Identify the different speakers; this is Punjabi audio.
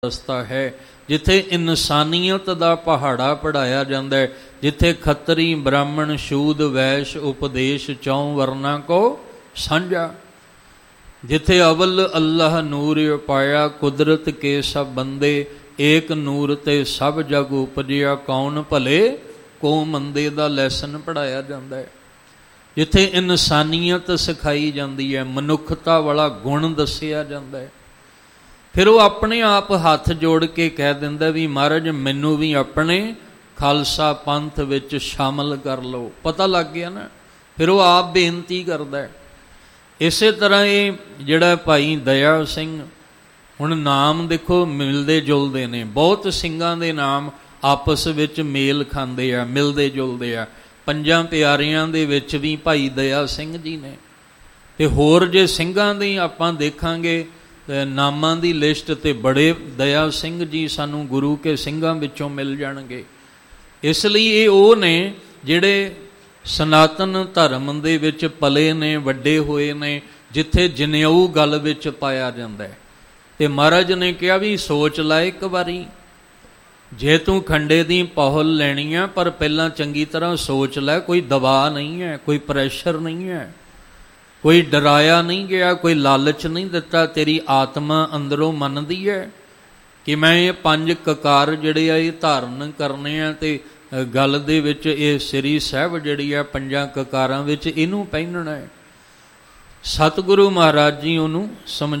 Speaker 1: ਰਸਤਾ ਹੈ, ਜਿੱਥੇ ਇਨਸਾਨੀਅਤ ਦਾ ਪਹਾੜਾ ਪੜ੍ਹਾਇਆ ਜਾਂਦਾ ਹੈ, ਜਿੱਥੇ ਖੱਤਰੀ ਬ੍ਰਾਹਮਣ ਸ਼ੂਦ ਵੈਸ਼ ਉਪਦੇਸ਼ ਚੌਂ ਵਰਨਾ ਕੋ ਸਾਂਝਾ, ਜਿੱਥੇ ਅਵਲ ਅੱਲਾਹ ਨੂਰ ਪਾਇਆ ਕੁਦਰਤ ਕੇ ਸਭ ਬੰਦੇ, ਏਕ ਨੂਰ ਤੇ ਸਭ ਜਗ ਉਪਜਿਆ ਕੌਣ ਭਲੇ ਕੋ ਮੰਦੇ ਦਾ ਲੈਸਨ ਪੜ੍ਹਾਇਆ ਜਾਂਦਾ ਹੈ, ਜਿੱਥੇ ਇਨਸਾਨੀਅਤ ਸਿਖਾਈ ਜਾਂਦੀ ਹੈ, ਮਨੁੱਖਤਾ ਵਾਲਾ ਗੁਣ ਦੱਸਿਆ ਜਾਂਦਾ ਹੈ। ਫਿਰ ਉਹ ਆਪਣੇ ਆਪ ਹੱਥ ਜੋੜ ਕੇ ਕਹਿ ਦਿੰਦਾ ਵੀ ਮਹਾਰਾਜ ਮੈਨੂੰ ਵੀ ਆਪਣੇ ਖਾਲਸਾ ਪੰਥ ਵਿੱਚ ਸ਼ਾਮਲ ਕਰ ਲਓ। ਪਤਾ ਲੱਗ ਗਿਆ ਨਾ, ਫਿਰ ਉਹ ਆਪ ਬੇਨਤੀ ਕਰਦਾ। ਇਸੇ ਤਰ੍ਹਾਂ ਇਹ ਜਿਹੜਾ ਭਾਈ ਦਇਆ ਸਿੰਘ, ਹੁਣ ਨਾਮ ਦੇਖੋ ਮਿਲਦੇ ਜੁਲਦੇ ਨੇ, ਬਹੁਤ ਸਿੰਘਾਂ ਦੇ ਨਾਮ ਆਪਸ ਵਿੱਚ ਮੇਲ ਖਾਂਦੇ ਆ, ਮਿਲਦੇ ਜੁਲਦੇ ਆ। ਪੰਜਾਂ ਪਿਆਰਿਆਂ ਦੇ ਵਿੱਚ ਵੀ ਭਾਈ ਦਇਆ ਸਿੰਘ ਜੀ ਨੇ, ਤੇ ਹੋਰ ਜੇ ਸਿੰਘਾਂ ਦੀ ਆਪਾਂ ਦੇਖਾਂਗੇ ਨਾਮਾਂ ਦੀ ਲਿਸਟ ਤੇ ਬੜੇ ਦਇਆ ਸਿੰਘ ਜੀ ਸਾਨੂੰ ਗੁਰੂ ਕੇ ਸਿੰਘਾਂ ਵਿੱਚੋਂ ਮਿਲ ਜਾਣਗੇ। ਇਸ ਲਈ ਇਹ ਉਹ ਨੇ ਜਿਹੜੇ ਸਨਾਤਨ ਧਰਮ ਦੇ ਵਿੱਚ ਪਲੇ ਨੇ, ਵੱਡੇ ਹੋਏ ਨੇ, ਜਿੱਥੇ ਜਨੇਊ ਗੱਲ ਵਿੱਚ ਪਾਇਆ ਜਾਂਦਾ ਹੈ। ਤੇ ਮਹਾਰਾਜ ਨੇ ਕਿਹਾ ਵੀ ਸੋਚ ਲੈ ਇੱਕ ਵਾਰੀ, ਜੇ ਤੂੰ ਖੰਡੇ ਦੀ ਪਹੁਲ ਲੈਣੀ ਆ ਪਰ ਪਹਿਲਾਂ ਚੰਗੀ ਤਰ੍ਹਾਂ ਸੋਚ ਲੈ, ਕੋਈ ਦਬਾਅ ਨਹੀਂ ਹੈ, ਕੋਈ ਪ੍ਰੈਸ਼ਰ ਨਹੀਂ ਹੈ, ਕੋਈ ਡਰਾਇਆ ਨਹੀਂ ਗਿਆ, ਕੋਈ ਲਾਲਚ ਨਹੀਂ ਦਿੱਤਾ। ਤੇਰੀ ਆਤਮਾ ਅੰਦਰੋਂ ਮੰਨਦੀ ਹੈ ਕਿ ਮੈਂ ਇਹ 5 ਕਕਾਰ ਜਿਹੜੇ ਆ ਇਹ ਧਾਰਨ ਕਰਨੇ ਆ, ਤੇ ਗੱਲ ਦੇ ਵਿੱਚ ਇਹ ਸ੍ਰੀ ਸਾਹਿਬ ਜਿਹੜੀ ਆ 5 ਕਕਾਰਾਂ ਵਿੱਚ ਇਹਨੂੰ ਪਹਿਨਣਾ ਹੈ। ਸਤਿਗੁਰੂ ਮਹਾਰਾਜ ਜੀ ਉਹਨੂੰ ਸਮਝ